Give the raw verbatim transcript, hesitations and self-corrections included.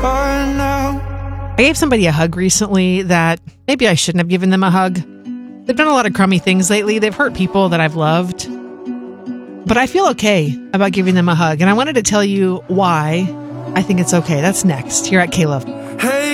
apart now. I gave somebody a hug recently that maybe I shouldn't have given them a hug. They've done a lot of crummy things lately. They've hurt people that I've loved. But I feel okay about giving them a hug. And I wanted to tell you why I think it's okay. That's next here at K-Love. Hey.